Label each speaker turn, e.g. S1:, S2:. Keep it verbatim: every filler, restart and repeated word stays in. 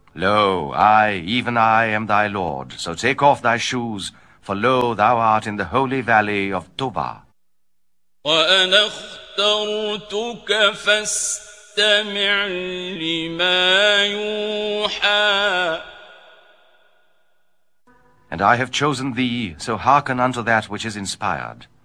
S1: Lo, I, even I, am thy Lord. So take off thy shoes, for lo, thou art in the holy valley of Tobah.
S2: وأنا اخترتك فاستمع لما يوحى.
S1: And I have chosen thee, so hearken unto that which is inspired.